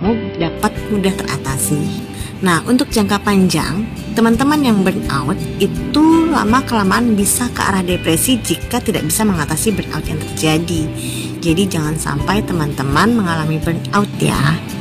kamu dapat mudah teratasi. Nah, untuk jangka panjang, teman-teman yang burnout itu lama-kelamaan bisa ke arah depresi jika tidak bisa mengatasi burnout yang terjadi. Jadi jangan sampai teman-teman mengalami burnout ya.